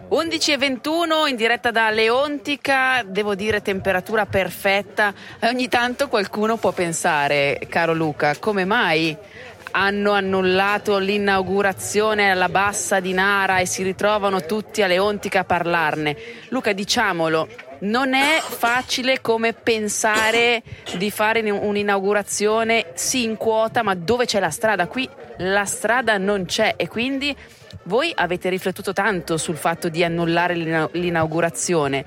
11:21 in diretta da Leontica, devo dire temperatura perfetta. Ogni tanto qualcuno può pensare, caro Luca, come mai hanno annullato l'inaugurazione alla Bassa di Nara e si ritrovano tutti a Leontica a parlarne? Luca, diciamolo, non è facile come pensare di fare un'inaugurazione sì in quota, ma dove c'è la strada? Qui la strada non c'è e quindi voi avete riflettuto tanto sul fatto di annullare l'inaugurazione,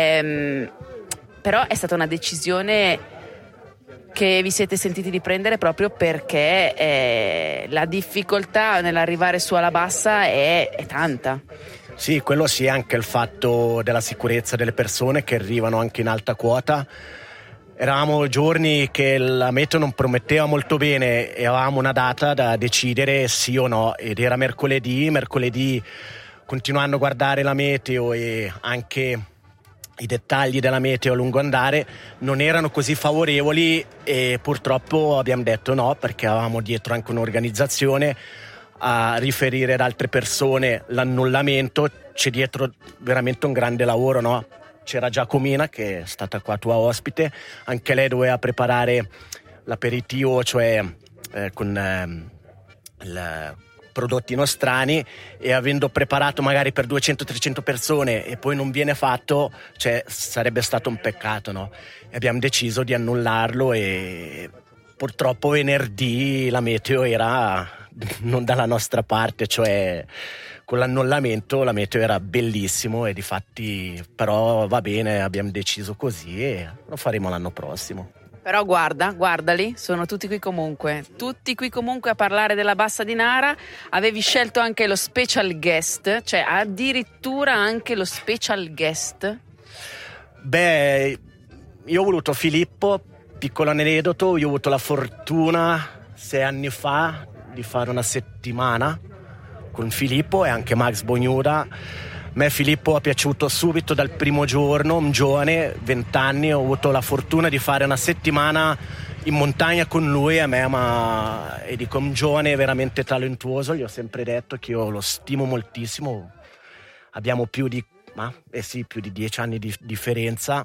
però è stata una decisione che vi siete sentiti di prendere proprio perché la difficoltà nell'arrivare su alla Bassa è tanta. Sì, quello sì, anche il fatto della sicurezza delle persone che arrivano anche in alta quota. Eravamo giorni che la meteo non prometteva molto bene e avevamo una data da decidere sì o no, ed era mercoledì continuando a guardare la meteo e anche i dettagli della meteo a lungo andare non erano così favorevoli e purtroppo abbiamo detto no, perché avevamo dietro anche un'organizzazione a riferire ad altre persone l'annullamento. C'è dietro veramente un grande lavoro, no? C'era Giacomina, che è stata qua tua ospite, anche lei doveva preparare l'aperitivo, cioè con prodotti nostrani, e avendo preparato magari per 200-300 persone e poi non viene fatto, cioè sarebbe stato un peccato, no? E abbiamo deciso di annullarlo e purtroppo venerdì la meteo era non dalla nostra parte, cioè con l'annullamento la meteo era bellissimo e difatti però va bene, abbiamo deciso così e lo faremo l'anno prossimo. Però guardali, sono tutti qui comunque a parlare della Bassa di Nara. Avevi scelto anche lo special guest, cioè addirittura anche lo special guest. Beh, io ho voluto Filippo, piccolo aneddoto, io ho avuto la fortuna 6 anni fa di fare una settimana con Filippo e anche Max Bognuda. A me Filippo è piaciuto subito dal primo giorno, un giovane, 20 anni, ho avuto la fortuna di fare una settimana in montagna con lui e dico un giovane veramente talentuoso, gli ho sempre detto che io lo stimo moltissimo, abbiamo più di 10 anni di differenza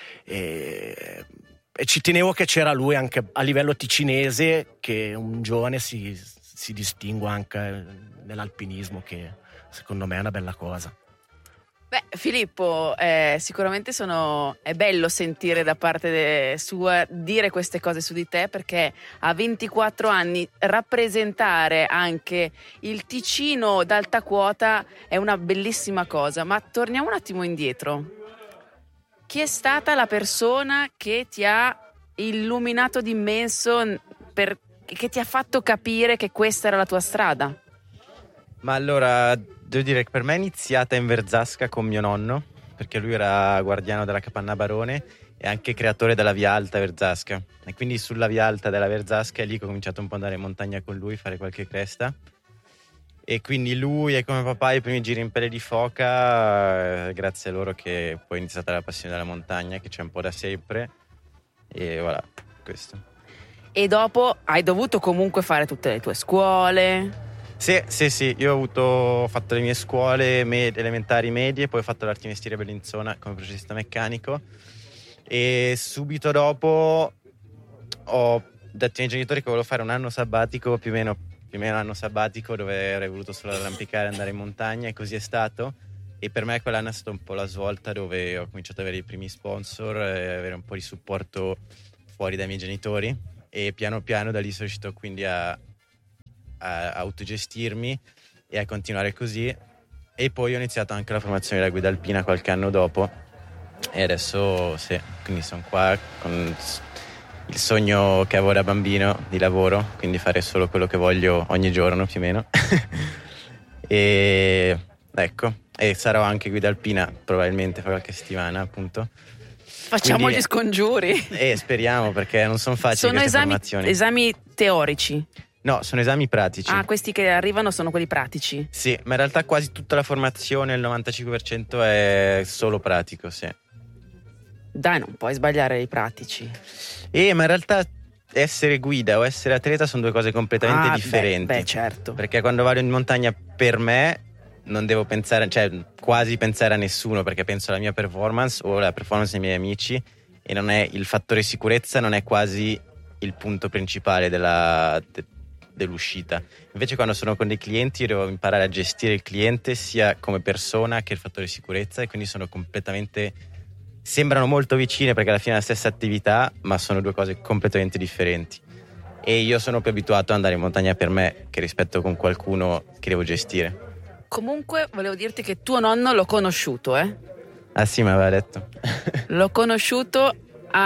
e ci tenevo che c'era lui anche a livello ticinese, che un giovane si distingua anche nell'alpinismo, che secondo me è una bella cosa. Beh, Filippo, sicuramente è bello sentire da parte sua dire queste cose su di te, perché a 24 anni rappresentare anche il Ticino d'alta quota è una bellissima cosa. Ma torniamo un attimo indietro. Chi è stata la persona che ti ha illuminato d'immenso, che ti ha fatto capire che questa era la tua strada? Ma allora, devo dire che per me è iniziata in Verzasca con mio nonno, perché lui era guardiano della Capanna Barone e anche creatore della Via Alta Verzasca. E quindi sulla Via Alta della Verzasca è lì che ho cominciato un po' ad andare in montagna con lui, fare qualche cresta. E quindi lui e come papà i primi giri in pelle di foca, grazie a loro che poi è iniziata la passione della montagna, che c'è un po' da sempre. E voilà, questo. E dopo hai dovuto comunque fare tutte le tue scuole. Sì, io ho fatto le mie scuole elementari medie, poi ho fatto l'arte mestiere Bellinzona come processista meccanico e subito dopo ho detto ai miei genitori che volevo fare un anno sabbatico, più o meno un anno sabbatico, dove avrei voluto solo arrampicare e andare in montagna, e così è stato. E per me quell'anno è stata un po' la svolta, dove ho cominciato ad avere i primi sponsor e avere un po' di supporto fuori dai miei genitori, e piano piano da lì sono riuscito quindi a autogestirmi e a continuare così. E poi ho iniziato anche la formazione della guida alpina qualche anno dopo e adesso quindi sono qua con il sogno che avevo da bambino di lavoro, quindi fare solo quello che voglio ogni giorno più o meno e ecco, e sarò anche guida alpina probabilmente fra qualche settimana, appunto. Facciamo quindi, gli scongiuri. Speriamo, perché non sono facili queste formazioni. Esami teorici? No, sono esami pratici. Ah, questi che arrivano sono quelli pratici? Sì, ma in realtà quasi tutta la formazione, il 95% è solo pratico, sì. Dai, non puoi sbagliare i pratici. Ma in realtà essere guida o essere atleta sono due cose completamente differenti. Beh, certo. Perché quando vado in montagna, per me, non devo pensare, cioè quasi pensare a nessuno, perché penso alla mia performance o alla performance dei miei amici, e non è il fattore sicurezza, non è quasi il punto principale dell'uscita. Invece quando sono con dei clienti io devo imparare a gestire il cliente sia come persona che il fattore sicurezza, e quindi sono completamente, sembrano molto vicine perché alla fine è la stessa attività, ma sono due cose completamente differenti, e io sono più abituato ad andare in montagna per me che rispetto con qualcuno che devo gestire. Comunque volevo dirti che tuo nonno l'ho conosciuto, Ah sì, mi aveva detto. L'ho conosciuto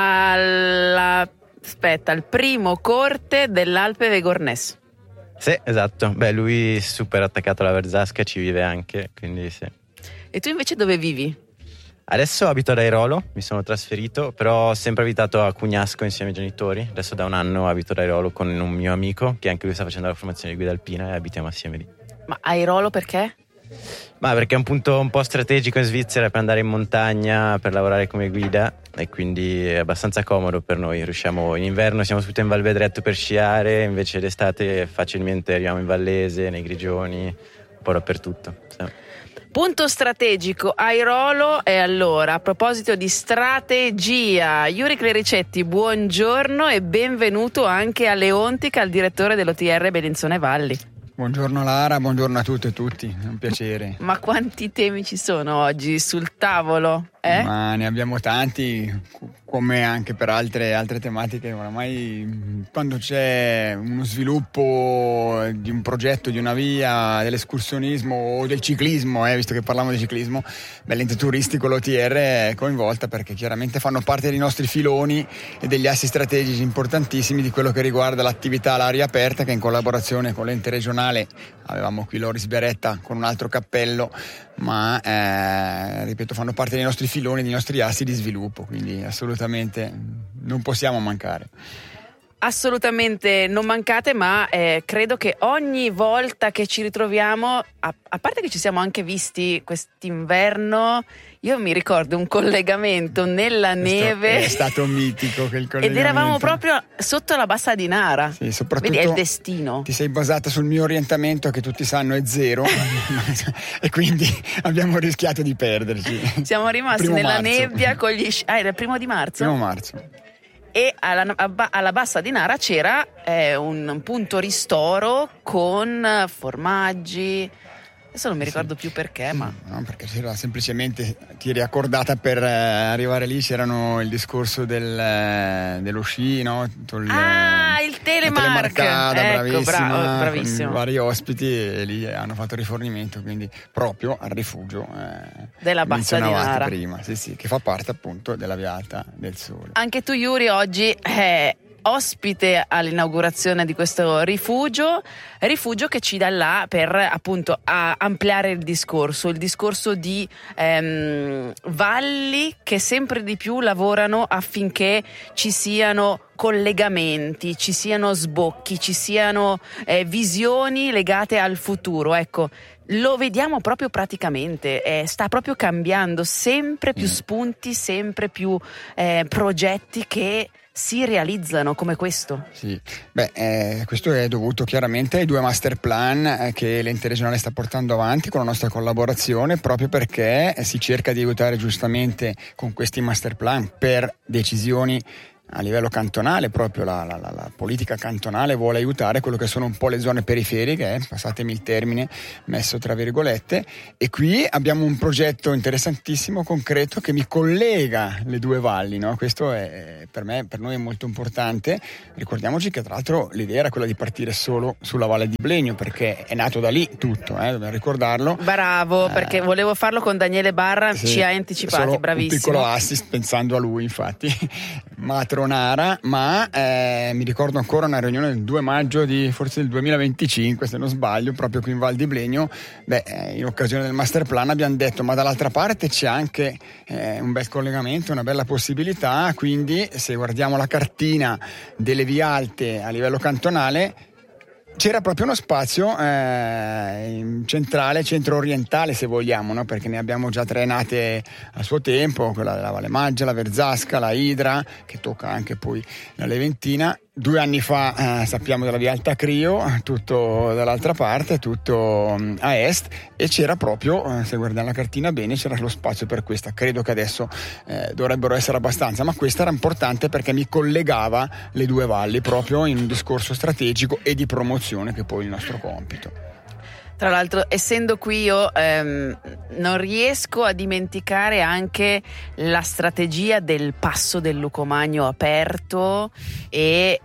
al primo corte dell'Alpe Vegornès. Sì, esatto. Beh, lui è super attaccato alla Verzasca, ci vive anche, quindi sì. E tu invece dove vivi? Adesso abito ad Airolo, mi sono trasferito, però ho sempre abitato a Cugnasco insieme ai genitori. Adesso da un anno abito ad Airolo con un mio amico, che anche lui sta facendo la formazione di guida alpina, e abitiamo assieme lì. Ma Airolo perché? Ma perché è un punto un po' strategico in Svizzera per andare in montagna, per lavorare come guida, e quindi è abbastanza comodo per noi. Riusciamo, in inverno siamo subito in Val Vedretto per sciare, invece d'estate facilmente arriviamo in Vallese, nei Grigioni, un po' dappertutto. Sì. Punto strategico Airolo. E allora, a proposito di strategia, Yuri Clericetti, buongiorno e benvenuto anche a Leontica, al direttore dell'OTR Bellinzone Valli. Buongiorno Lara, buongiorno a tutte e tutti, è un piacere. Ma quanti temi ci sono oggi sul tavolo? Ma ne abbiamo tanti, come anche per altre tematiche. Oramai quando c'è uno sviluppo di un progetto, di una via, dell'escursionismo o del ciclismo, visto che parliamo di ciclismo, l'ente turistico, l'OTR è coinvolta, perché chiaramente fanno parte dei nostri filoni e degli assi strategici importantissimi di quello che riguarda l'attività all'aria aperta, che in collaborazione con l'ente regionale, avevamo qui Loris Beretta con un altro cappello, ma ripeto, fanno parte dei nostri filoni, dei nostri assi di sviluppo, quindi assolutamente non possiamo mancare. Assolutamente non mancate, ma credo che ogni volta che ci ritroviamo, a parte che ci siamo anche visti quest'inverno, io mi ricordo un collegamento nella neve. È stato mitico quel collegamento. Ed eravamo proprio sotto la Bassa di Nara. Sì, soprattutto quindi è il destino. Ti sei basata sul mio orientamento, che tutti sanno è 0, e quindi abbiamo rischiato di perderci. Siamo rimasti nella nebbia con gli era il 1° di marzo? 1° marzo. E alla Bassa di Nara c'era un punto ristoro con formaggi. Adesso non mi ricordo più perché, ma... No, perché c'era semplicemente, ti eri accordata per arrivare lì, c'erano il discorso dello sci, no? Il telemark! Ecco, bravissimo. Con vari ospiti, e lì hanno fatto rifornimento, quindi proprio al rifugio della Bassa di Nara. Prima, sì, che fa parte appunto della Via Alta del Sole. Anche tu, Yuri, oggi ospite all'inaugurazione di questo rifugio che ci dà là per appunto ampliare il discorso di valli che sempre di più lavorano affinché ci siano collegamenti, ci siano sbocchi, ci siano visioni legate al futuro. Ecco, lo vediamo proprio praticamente, sta proprio cambiando, sempre più spunti, sempre più progetti che si realizzano come questo. Sì, questo è dovuto chiaramente ai 2 master plan che l'ente regionale sta portando avanti con la nostra collaborazione, proprio perché si cerca di aiutare giustamente con questi master plan per decisioni a livello cantonale. Proprio la politica cantonale vuole aiutare quello che sono un po' le zone periferiche, passatemi il termine messo tra virgolette, e qui abbiamo un progetto interessantissimo, concreto, che mi collega le 2 valli, no? Questo è per noi è molto importante. Ricordiamoci che tra l'altro l'idea era quella di partire solo sulla Valle di Blegno, perché è nato da lì tutto, dobbiamo ricordarlo. Bravo, perché volevo farlo con Daniele Barra, sì, ci ha anticipati, bravissimo. Un piccolo assist pensando a lui, infatti. Nara, ma mi ricordo ancora una riunione del 2 maggio forse del 2025, se non sbaglio, proprio qui in Val di Blegno. In occasione del master plan abbiamo detto, ma dall'altra parte c'è anche un bel collegamento, una bella possibilità, quindi se guardiamo la cartina delle vie alte a livello cantonale, c'era proprio uno spazio centrale, centro-orientale se vogliamo, no? Perché ne abbiamo già 3 nate a suo tempo, quella della Valle Maggia, la Verzasca, la Idra, che tocca anche poi la Leventina. 2 anni fa sappiamo della via Alta Crio, tutto dall'altra parte, tutto a est, e c'era proprio, se guardiamo la cartina bene, c'era lo spazio per questa. Credo che adesso dovrebbero essere abbastanza, ma questa era importante perché mi collegava le 2 valli proprio in un discorso strategico e di promozione, che poi è il nostro compito. Tra l'altro, essendo qui io non riesco a dimenticare anche la strategia del passo del Lucomagno aperto e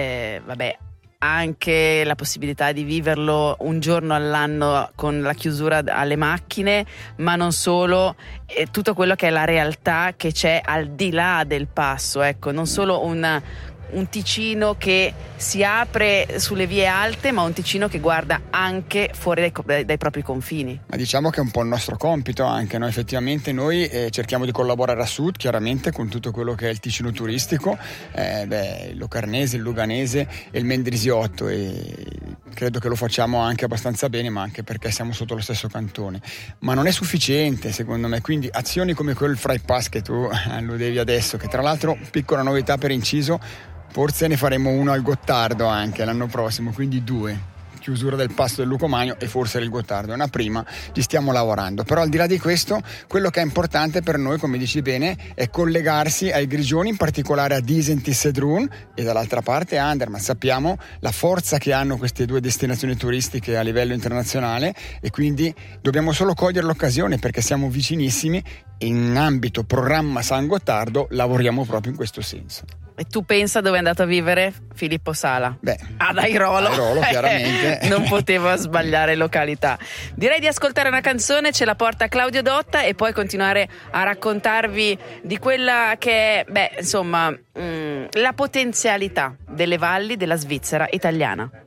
anche la possibilità di viverlo un giorno all'anno con la chiusura alle macchine, ma non solo, tutto quello che è la realtà che c'è al di là del passo, ecco, non solo un Ticino che si apre sulle vie alte, ma un Ticino che guarda anche fuori dai propri confini. Ma diciamo che è un po' il nostro compito anche, no? Effettivamente noi cerchiamo di collaborare a sud, chiaramente, con tutto quello che è il Ticino turistico, il Locarnese, il Luganese e il Mendrisiotto, e credo che lo facciamo anche abbastanza bene, ma anche perché siamo sotto lo stesso cantone. Ma non è sufficiente, secondo me, quindi azioni come quel Fry Pass che tu alludevi adesso, che tra l'altro, piccola novità per inciso, forse ne faremo uno al Gottardo anche l'anno prossimo, quindi 2. Chiusura del passo del Lucomagno e forse del Gottardo è una prima, ci stiamo lavorando. Però al di là di questo, quello che è importante per noi, come dici bene, è collegarsi ai Grigioni, in particolare a Disentis e Drun, e dall'altra parte a Andermatt. Sappiamo la forza che hanno queste 2 destinazioni turistiche a livello internazionale, e quindi dobbiamo solo cogliere l'occasione perché siamo vicinissimi, e in ambito programma San Gottardo lavoriamo proprio in questo senso. E tu pensa dove è andato a vivere Filippo Sala? Ad Airolo. Airolo, chiaramente. Non poteva sbagliare località. Direi di ascoltare una canzone, ce la porta Claudio Dotta, e poi continuare a raccontarvi di quella che è, la potenzialità delle valli della Svizzera italiana.